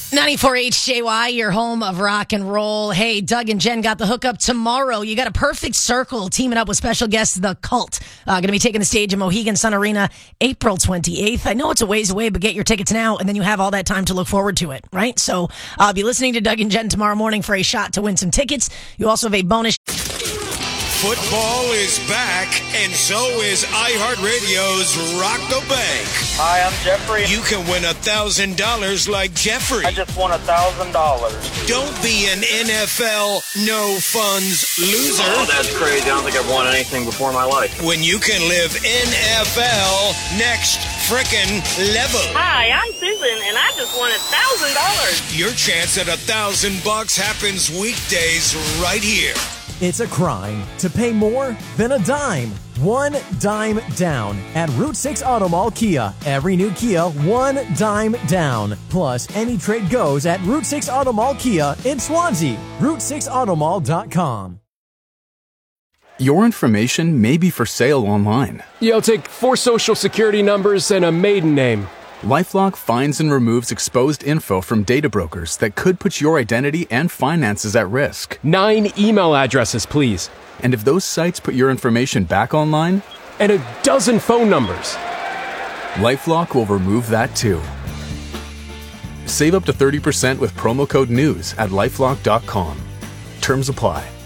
94 HJY, your home of rock and roll. Hey, Doug and Jen got the hookup tomorrow. You got a perfect circle teaming up with special guests, The Cult. Going to be taking the stage in Mohegan Sun Arena April 28th. I know it's a ways away, but get your tickets now, and then you have all that time to look forward to it, right? So be listening to Doug and Jen tomorrow morning for a shot to win some tickets. You also have a bonus. Football is back, and so is iHeartRadio's Rock the Bank. Hi, I'm Jeffrey. You can win $1,000 like Jeffrey. I just won $1,000. Don't be an NFL no funds loser. Oh, that's crazy. I don't think I've won anything before in my life. When you can live NFL next frickin' level. Hi, I'm Susan, and I just won $1,000. Your chance at $1,000 happens weekdays right here. It's a crime to pay more than a dime. One dime down at Route 6 Auto Mall Kia. Every new Kia, one dime down. Plus, any trade goes at Route 6 Auto Mall Kia in Swansea. Route6automall.com. Your information may be for sale online. Yeah, I'll take 4 social security numbers and a maiden name. LifeLock finds and removes exposed info from data brokers that could put your identity and finances at risk. 9 email addresses, please. And if those sites put your information back online? And a dozen phone numbers. LifeLock will remove that too. Save up to 30% with promo code NEWS at LifeLock.com. Terms apply.